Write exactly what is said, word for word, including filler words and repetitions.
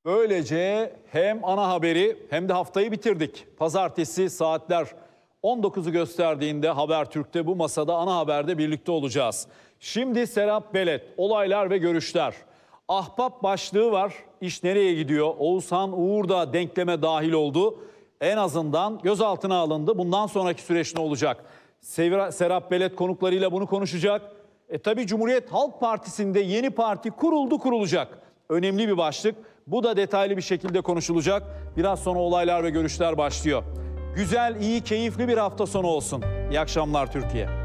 Böylece hem ana haberi hem de haftayı bitirdik. Pazartesi saatler on dokuzu gösterdiğinde Habertürk'te bu masada ana haberde birlikte olacağız. Şimdi Serap Belet, olaylar ve görüşler. Ahbap başlığı var. İş nereye gidiyor? Oğuzhan Uğur da denkleme dahil oldu. En azından gözaltına alındı. Bundan sonraki süreç ne olacak? Serap Belet konuklarıyla bunu konuşacak. E tabii Cumhuriyet Halk Partisi'nde yeni parti kuruldu kurulacak. Önemli bir başlık. Bu da detaylı bir şekilde konuşulacak. Biraz sonra olaylar ve görüşler başlıyor. Güzel, iyi, keyifli bir hafta sonu olsun. İyi akşamlar Türkiye.